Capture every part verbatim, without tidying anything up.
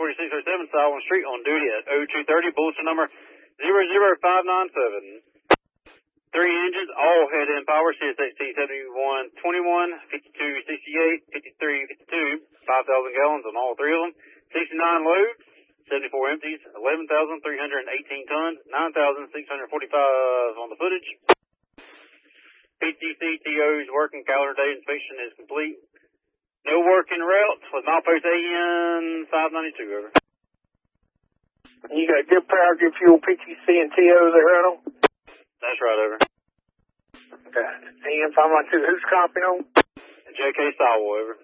forty-six oh seven Sylvan Street on duty at oh two thirty, bulletin number zero zero five nine seven. Three engines, all head in power, C S X T seventy-one twenty-one, fifty-two sixty-eight, fifty-three fifty-two, five thousand gallons on all three of them, sixty-nine loads, seventy-four empties, eleven thousand three hundred eighteen tons, nine thousand six hundred forty-five on the footage. P T C T O's working calendar day inspection is complete. No working route with milepost A N five ninety-two, over. You got good power, good fuel, P T C and T O's there, Randall? That's right, over. Okay. A N five ninety-two, who's copying on? J K Sowell, over.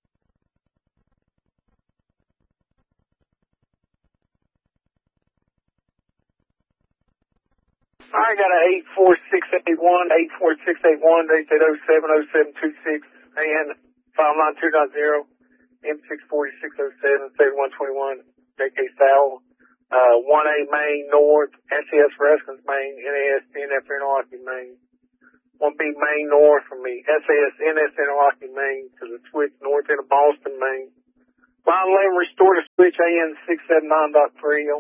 I got a eight four six eight one, eight four six eight one, eight eight oh seven oh seven two six, A N five nine two dot zero, M six four six oh seven, seventy-one twenty-one, J K Sowell. Uh, one A Main North, S E S Rescans Main, N A S N F Interlocking Main. one B Main North from the S A S N S Interlocking Main to the switch north into Boston Main. Line eleven restore to switch A N six seven nine dot three.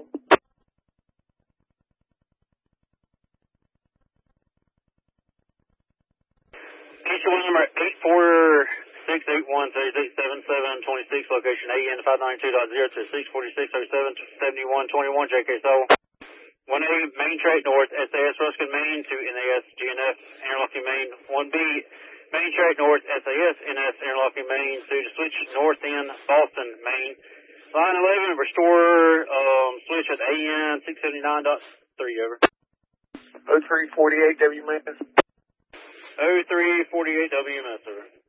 P C one number eight four six eight one, eight seven seven two six, location A N five ninety-two dot zero to six forty-six oh seven, seventy-one twenty-one, J K Sowell. one A Main Track North, S A S Ruskin Main to N A S G N F Interlocking Main. one B Main Track North, S A S N S Interlocking Main to the switch north end Boston Main. Line eleven, restore um, switch at A N six seventy-nine dot three, over. oh three forty-eight W M S. oh three forty-eight W M S, over.